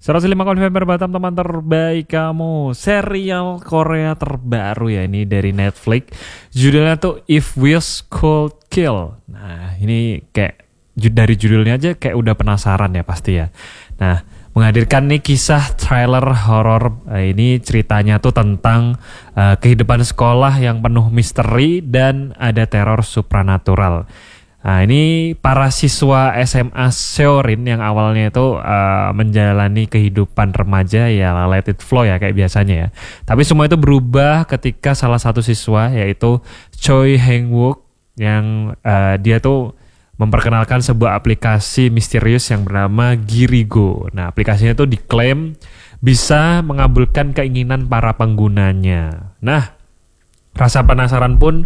105 November Batam, teman terbaik kamu. Serial Korea terbaru ya ini dari Netflix. Judulnya tuh If We Could Kill. Nah ini kayak dari judulnya aja kayak udah penasaran ya pasti ya. Nah menghadirkan nih kisah trailer horor. Ini ceritanya tuh tentang kehidupan sekolah yang penuh misteri dan ada teror supranatural. Nah ini para siswa SMA Seorin yang awalnya itu menjalani kehidupan remaja ya let it flow ya kayak biasanya ya. Tapi semua itu berubah ketika salah satu siswa yaitu Choi Haeng-wook yang dia tuh memperkenalkan sebuah aplikasi misterius yang bernama Girigo. Nah aplikasinya tuh diklaim bisa mengabulkan keinginan para penggunanya. Nah rasa penasaran pun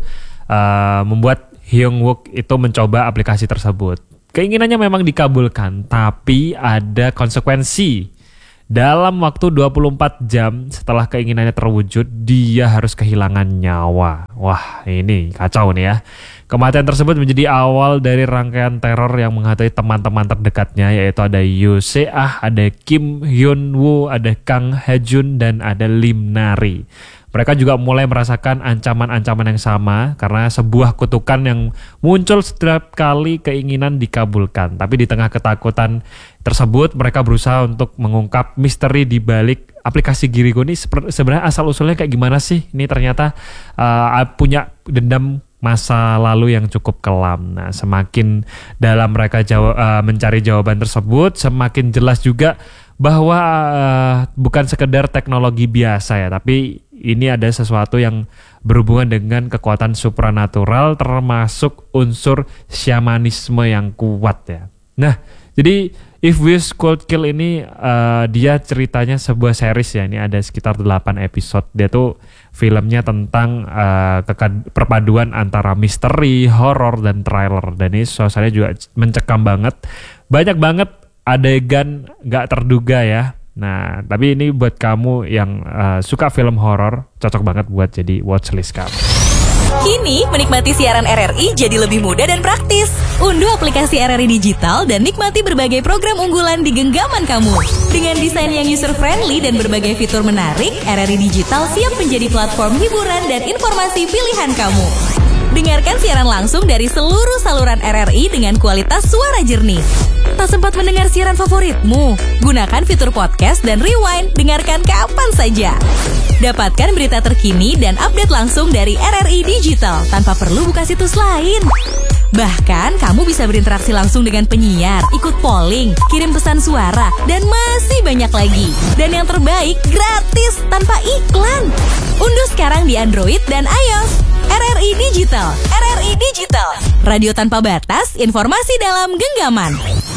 membuat Hyung-wook itu mencoba aplikasi tersebut. Keinginannya memang dikabulkan, tapi ada konsekuensi. Dalam waktu 24 jam setelah keinginannya terwujud, dia harus kehilangan nyawa. Wah, ini kacau nih ya. Kematian tersebut menjadi awal dari rangkaian teror yang menghantui teman-teman terdekatnya, yaitu ada Yoo Se-ah, ada Kim Hyun-woo, ada Kang Ha-jun, dan ada Lim Nari. Mereka juga mulai merasakan ancaman-ancaman yang sama karena sebuah kutukan yang muncul setiap kali keinginan dikabulkan. Tapi di tengah ketakutan tersebut mereka berusaha untuk mengungkap misteri di balik aplikasi Girigo ini sebenarnya asal-usulnya kayak gimana sih? Ini ternyata punya dendam masa lalu yang cukup kelam. Nah, semakin dalam mereka mencari jawaban tersebut, semakin jelas juga bahwa bukan sekedar teknologi biasa ya, tapi ini ada sesuatu yang berhubungan dengan kekuatan supranatural termasuk unsur syamanisme yang kuat ya. Nah, jadi If We Could Kill ini dia ceritanya sebuah series ya. Ini ada sekitar 8 episode. Dia tuh filmnya tentang perpaduan antara misteri, horor, dan trailer. Dan ini suasananya juga mencekam banget. Banyak banget adegan gak terduga ya. Nah, tapi ini buat kamu yang suka film horor, cocok banget buat jadi watchlist kamu. Kini, menikmati siaran RRI jadi lebih mudah dan praktis. Unduh aplikasi RRI Digital dan nikmati berbagai program unggulan di genggaman kamu. Dengan desain yang user-friendly dan berbagai fitur menarik, RRI Digital siap menjadi platform hiburan dan informasi pilihan kamu. Dengarkan siaran langsung dari seluruh saluran RRI dengan kualitas suara jernih. Tak sempat mendengar siaran favoritmu? Gunakan fitur podcast dan rewind, dengarkan kapan saja. Dapatkan berita terkini dan update langsung dari RRI Digital tanpa perlu buka situs lain. Bahkan kamu bisa berinteraksi langsung dengan penyiar, ikut polling, kirim pesan suara, dan masih banyak lagi. Dan yang terbaik, gratis tanpa iklan. Unduh sekarang di Android dan iOS. RRI Digital. RRI Digital. Radio tanpa batas, informasi dalam genggaman.